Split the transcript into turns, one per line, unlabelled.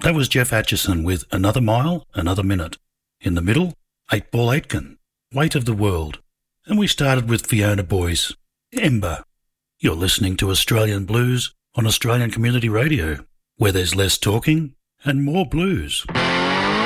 That was Jeff Atchison with Another Mile, Another Minute. In the middle, 8-Ball Aitken, Weight of the World. And we started with Fiona Boyce, Ember. You're listening to Australian Blues on Australian Community Radio, where there's less talking and more blues.